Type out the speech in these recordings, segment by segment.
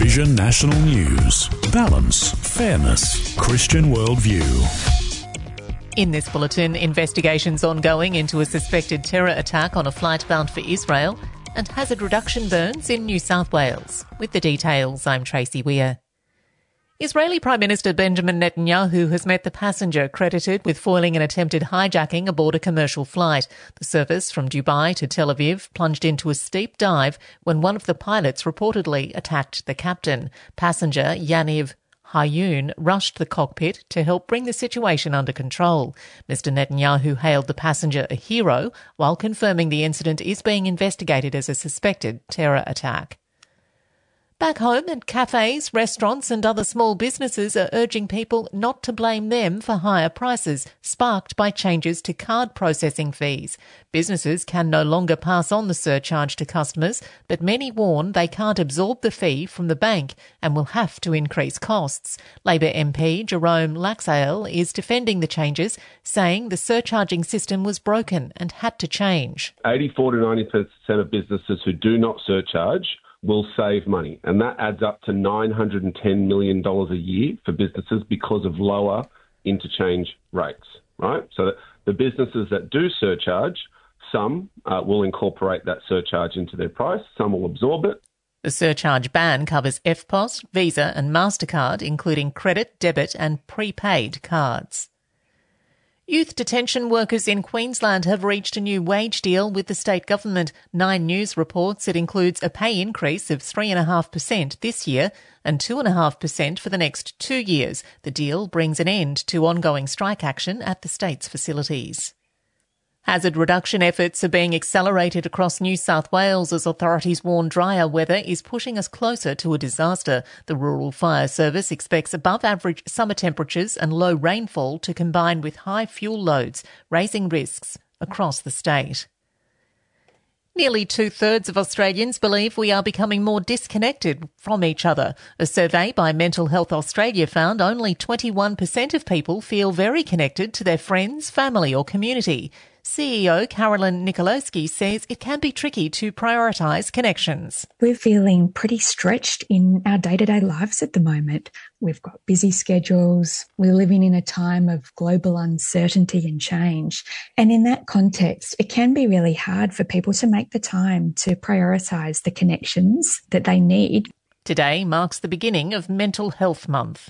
Vision National News. Balance, fairness, Christian worldview. In this bulletin, investigations ongoing into a suspected terror attack on a flight bound for Israel and hazard reduction burns in New South Wales. With the details, I'm Tracy Weir. Israeli Prime Minister Benjamin Netanyahu has met the passenger credited with foiling an attempted hijacking aboard a commercial flight. The service from Dubai to Tel Aviv plunged into a steep dive when one of the pilots reportedly attacked the captain. Passenger Yaniv Hayun rushed the cockpit to help bring the situation under control. Mr. Netanyahu hailed the passenger a hero while confirming the incident is being investigated as a suspected terror attack. Back home, at cafes, restaurants and other small businesses are urging people not to blame them for higher prices, sparked by changes to card processing fees. Businesses can no longer pass on the surcharge to customers, but many warn they can't absorb the fee from the bank and will have to increase costs. Labor MP Jerome Laxale is defending the changes, saying the surcharging system was broken and had to change. 84 to 90% of businesses who do not surcharge will save money, and that adds up to $910 million a year for businesses because of lower interchange rates, right? So the businesses that do surcharge, some will incorporate that surcharge into their price, some will absorb it. The surcharge ban covers EFTPOS, Visa and MasterCard, including credit, debit and prepaid cards. Youth detention workers in Queensland have reached a new wage deal with the state government. Nine News reports it includes a pay increase of 3.5% this year and 2.5% for the next 2 years. The deal brings an end to ongoing strike action at the state's facilities. Hazard reduction efforts are being accelerated across New South Wales as authorities warn drier weather is pushing us closer to a disaster. The Rural Fire Service expects above-average summer temperatures and low rainfall to combine with high fuel loads, raising risks across the state. Nearly 2/3 of Australians believe we are becoming more disconnected from each other. A survey by Mental Health Australia found only 21% of people feel very connected to their friends, family or community. CEO Carolyn Nikolowski says it can be tricky to prioritise connections. We're feeling pretty stretched in our day-to-day lives at the moment. We've got busy schedules. We're living in a time of global uncertainty and change. And in that context, it can be really hard for people to make the time to prioritise the connections that they need. Today marks the beginning of Mental Health Month.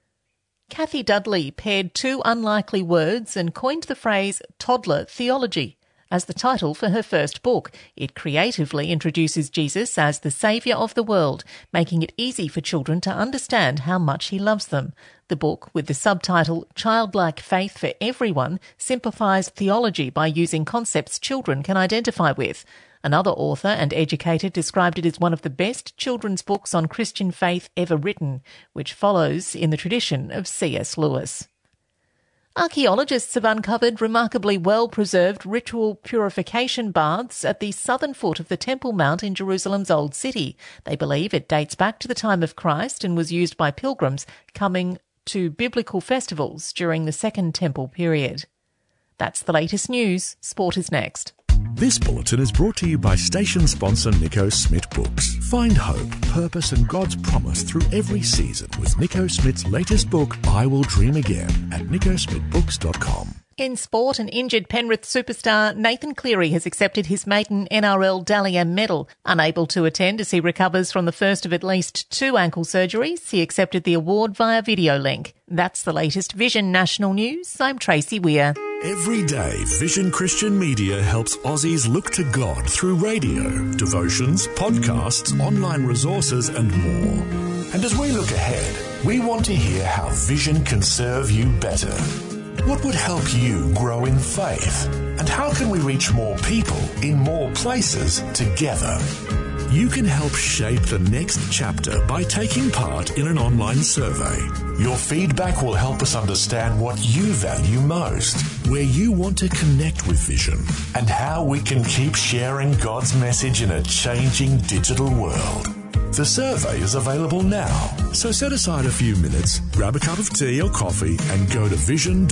Kathy Dudley paired two unlikely words and coined the phrase toddler theology as the title for her first book. It creatively introduces Jesus as the saviour of the world, making it easy for children to understand how much he loves them. The book, with the subtitle Childlike Faith for Everyone, simplifies theology by using concepts children can identify with. Another author and educator described it as one of the best children's books on Christian faith ever written, which follows in the tradition of C.S. Lewis. Archaeologists have uncovered remarkably well-preserved ritual purification baths at the southern foot of the Temple Mount in Jerusalem's Old City. They believe it dates back to the time of Christ and was used by pilgrims coming to biblical festivals during the Second Temple period. That's the latest news. Sport is next. This bulletin is brought to you by station sponsor Nico Smith Books. Find hope, purpose and God's promise through every season with Nico Smith's latest book, I Will Dream Again, at nicosmithbooks.com. In sport, an injured Penrith superstar Nathan Cleary has accepted his maiden NRL Dally M medal. Unable to attend as he recovers from the first of at least 2 ankle surgeries, he accepted the award via video link. That's the latest Vision National News. I'm Tracy Weir. Every day, Vision Christian Media helps Aussies look to God through radio, devotions, podcasts, online resources and more. And as we look ahead, we want to hear how Vision can serve you better. What would help you grow in faith? And how can we reach more people in more places together? You can help shape the next chapter by taking part in an online survey. Your feedback will help us understand what you value most, where you want to connect with Vision, and how we can keep sharing God's message in a changing digital world. The survey is available now. So set aside a few minutes, grab a cup of tea or coffee and go to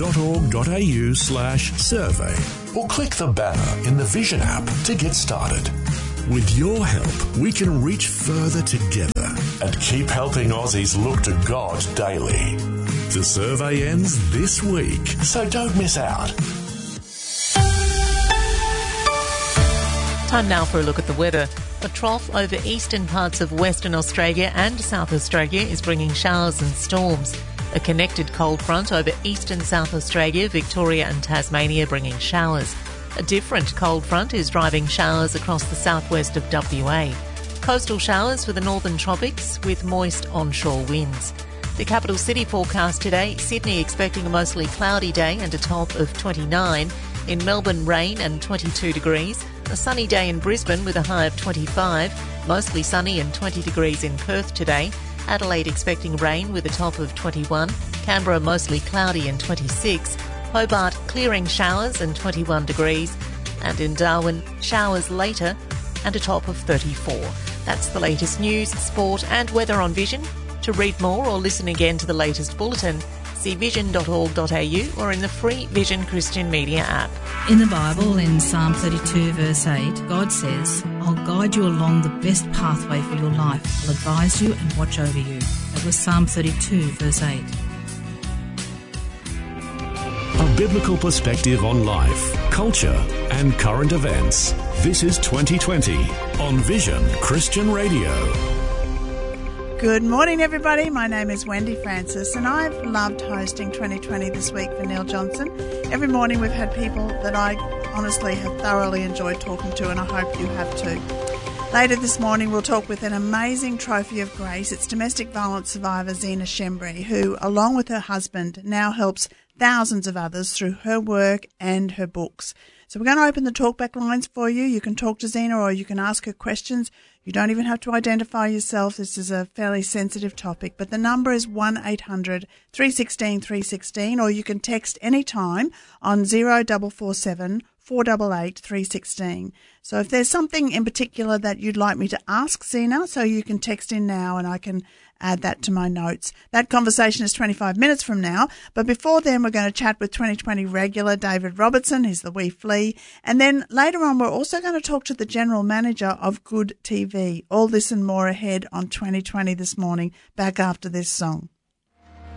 vision.org.au/survey. Or click the banner in the Vision app to get started. With your help, we can reach further together. and keep helping Aussies look to God daily. The survey ends this week. So don't miss out. Time now for a look at the weather. A trough over eastern parts of Western Australia and South Australia is bringing showers and storms. A connected cold front over eastern South Australia, Victoria and Tasmania bringing showers. A different cold front is driving showers across the southwest of WA. Coastal showers for the northern tropics with moist onshore winds. The capital city forecast today, Sydney expecting a mostly cloudy day and a top of 29. In Melbourne, rain and 22 degrees. A sunny day in Brisbane with a high of 25. Mostly sunny and 20 degrees in Perth today. Adelaide expecting rain with a top of 21. Canberra mostly cloudy and 26. Hobart clearing showers and 21 degrees. And in Darwin, showers later and a top of 34. That's the latest news, sport and weather on Vision. To read more or listen again to the latest bulletin, see vision.org.au or in the free Vision Christian Media app. In the Bible, in Psalm 32 verse 8, God says, I'll guide you along the best pathway for your life. I'll advise you and watch over you. That was Psalm 32 verse 8. A biblical perspective on life, culture and current events. This is 2020 on Vision Christian Radio. Good morning, everybody. My name is Wendy Francis, and I've loved hosting 2020 this week for Neil Johnson. Every morning we've had people that I honestly have thoroughly enjoyed talking to, and I hope you have too. Later this morning we'll talk with an amazing trophy of grace. It's domestic violence survivor Zena Shembri, who, along with her husband, now helps thousands of others through her work and her books. So we're going to open the talkback lines for you. You can talk to Zena or you can ask her questions. You don't even have to identify yourself. This is a fairly sensitive topic, but the number is 1-800-316 316, or you can text anytime on 0447 488 316. So if there's something in particular that you'd like me to ask Zena, so you can text in now and I can add that to my notes. That conversation is 25 minutes from now, but before then we're going to chat with 2020 regular David Robertson. He's the wee flea. And then later on we're also going to talk to the general manager of Good TV. All this and more ahead on 2020 this morning, back after this song.